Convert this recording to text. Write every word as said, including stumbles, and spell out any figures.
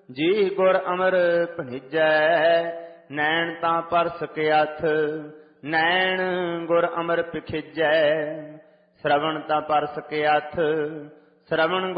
ਜੀ ਗੁਰ ਅਮਰ ਭਣੀਜੈ, ਨੈਣ ਤਾਂ ਪਰਸ ਕੇ ਅਥ, ਨੈਣ ਗੁਰ ਅਮਰ ਪਖਿਜੈ। ਸ਼ਰਵਣ ਤਾਂ ਪਰਸ ਕੇ ਅਥ, ਸ਼ਰਵਣ